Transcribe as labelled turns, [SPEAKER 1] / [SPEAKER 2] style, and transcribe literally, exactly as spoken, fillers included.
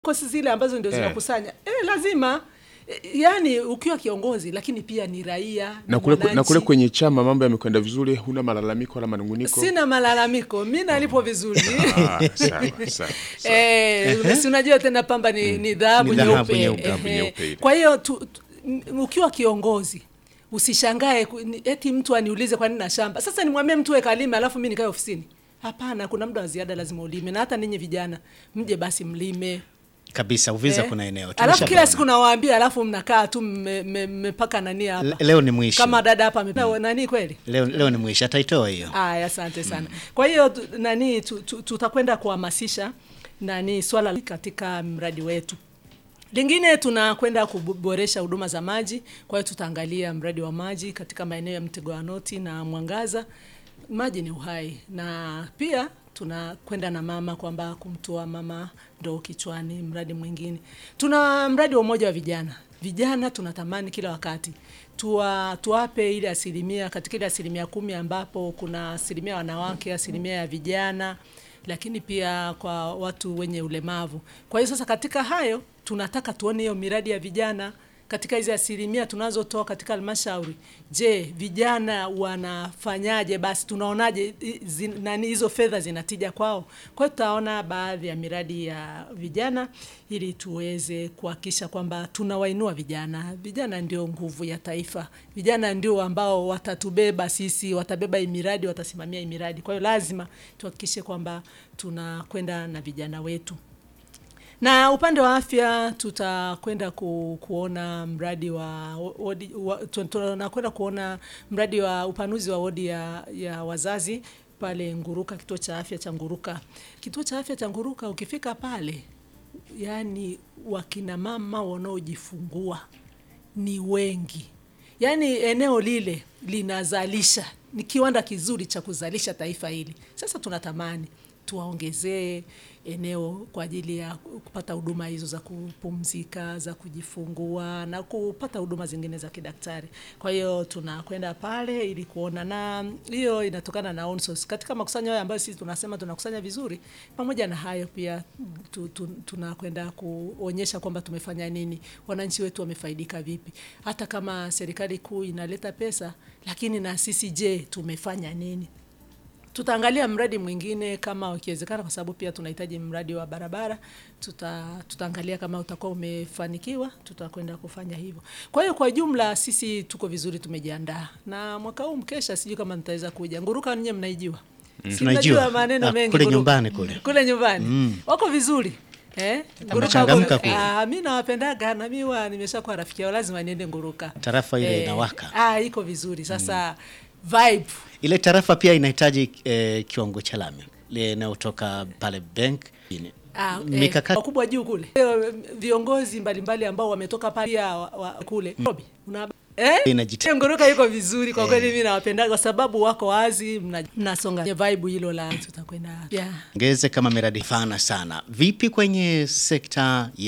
[SPEAKER 1] Kosi zile ambazo ndio zinakusanya. Eh, eh lazima yani ukiwa kiongozi lakini pia ni raia
[SPEAKER 2] na kule, na kule kwenye chama mambo yamekwenda vizuri, huna malalamiko wala manunguniko?
[SPEAKER 1] Sina malalamiko, mimi nalipo vizuri.
[SPEAKER 2] Ah, sawa sawa.
[SPEAKER 1] Eh, si unajua tena pamba ni ni dhahabu nyeupe. Kwa hiyo tu, tu, ukiwa kiongozi usishangae eti mtu aniulize kwa nini na shamba. Sasa nimwambie mtu weka lime alafu mimi nikae ofisini. Hapana, kuna muda wa ziada lazima ulime. Na hata ninyi vijana mje basi mlime.
[SPEAKER 3] Kabisa Uvinza eh, kuna eneo.
[SPEAKER 1] Alafu kila siku nawaambia alafu mnakaa tu mmepaka nani hapa.
[SPEAKER 3] Leo ni mwisho.
[SPEAKER 1] Kama dada hapa amepewa nani kweli?
[SPEAKER 3] Leo leo ni mwisho, ataitoa hiyo.
[SPEAKER 1] Ah, asante sana. Mm. Kwa hiyo nani tutakwenda kuhamasisha nani swala katika mradi wetu. Lingine tunakwenda kuboresha huduma za maji. Kwa hiyo tutaangalia mradi wa maji katika maeneo ya Mtego wa Noti na Mwangaza. Maji ni uhai, na pia tunakwenda na mama kwamba kumtoa mama ndo kichwani. Mradi mwingine tuna mradi wa umoja wa vijana. Vijana tunatamani kila wakati tuwa, tuwape ile asilimia katika ile asilimia kumi ambapo kuna asilimia wanawake, asilimia ya vijana, lakini pia kwa watu wenye ulemavu. Kwa hiyo sasa katika hayo tunataka tuone hiyo miradi ya vijana katika hizo asilimia tunazotoa katika halmashauri. Je, vijana wanafanyaje? Basi tunaonaje nani hizo fedha zinatija kwao? Kwa hiyo tutaona baadhi ya miradi ya vijana ili tuweze kuhakikisha kwamba tunawainua vijana. Vijana ndio nguvu ya taifa. Vijana ndio ambao watatubeba sisi, watabeba hii miradi, watasimamia hii miradi. Kwa hiyo lazima tuhakikishe kwamba tunakwenda na vijana wetu. Na upande wa afya tutakwenda ku, kuona mradi wa wodi tunakwenda kuona mradi wa upanuzi wa wodi ya, ya wazazi pale Nguruka, kituo cha afya cha Nguruka. Kituo cha afya cha Nguruka ukifika pale, yani wakina mama wanaojifungua ni wengi. Yani eneo lile linazalisha, ni kiwanda kizuri cha kuzalisha taifa hili. Sasa tunatamani tuwaongezee eneo kwa ajili ya kupata huduma hizo za kupumzika, za kujifungua na kupata huduma zingine za kidaktari. Kwa hiyo tunakwenda pale ili kuona, na hiyo inatokana na onsource. Katika makusanyo hayo ambayo sisi tunasema tunakusanya vizuri, pamoja na hayo pia tu, tu, tunakwenda kuonyesha kwamba tumefanya nini, wananchi wetu wamefaidika vipi. Hata kama serikali kuu inaleta pesa, lakini na sisi je, tumefanya nini? Tutaangalia mradi mwingine kama ukiwezekana, kwa sababu pia tunahitaji mradi wa barabara. Tuta, tutaangalia kama utakuwa umefanikiwa, tutakwenda kufanya hivyo. Kwa hiyo kwa jumla sisi tuko vizuri, tumejiandaa. Na mwaka huu mkesha sijui kama nitaweza kuja. Nguruka ninyi mnaijua?
[SPEAKER 3] Mm. Tunajua
[SPEAKER 1] maneno
[SPEAKER 3] ah,
[SPEAKER 1] mengi
[SPEAKER 3] kule nyumbani kule.
[SPEAKER 1] Kule nyumbani. Mm. Wako vizuri. Eh?
[SPEAKER 3] Nguruka kule.
[SPEAKER 1] Ah, mimi nawapendaga na mimi wa nimeshakuwa rafiki yao, lazima niende Nguruka.
[SPEAKER 3] Tarafa ile
[SPEAKER 1] eh,
[SPEAKER 3] inawaka.
[SPEAKER 1] Ah, iko vizuri. Sasa mm. vibe
[SPEAKER 3] ile tarafa pia inahitaji eh, kiwango cha lami linalotoka pale bank.
[SPEAKER 1] Ah, mikakati eh, kubwa juu kule. Viongozi mbalimbali ambao wametoka pale wa, wa, kule. Mm. Una eh? Nguruka yuko vizuri kwa kweli, eh. Mimi nawapenda kwa sababu wako wazi, mnasonga mna vibe hilo la tutakwenda. Yeah.
[SPEAKER 3] Ngeze kama miradi fana sana. Vipi kwenye sekta ya